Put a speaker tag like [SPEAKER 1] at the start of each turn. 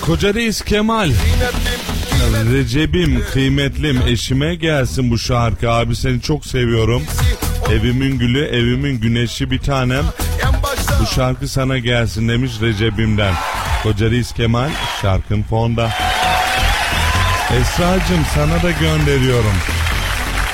[SPEAKER 1] Koca Reis Kemal. Recep'im, kıymetlim, eşime gelsin bu şarkı. Abi seni çok seviyorum. Evimin gülü, evimin güneşi bir tanem. Bu şarkı sana gelsin demiş Recep'imden. Koca Reis Kemal, şarkın fonda. Esra'cığım sana da gönderiyorum.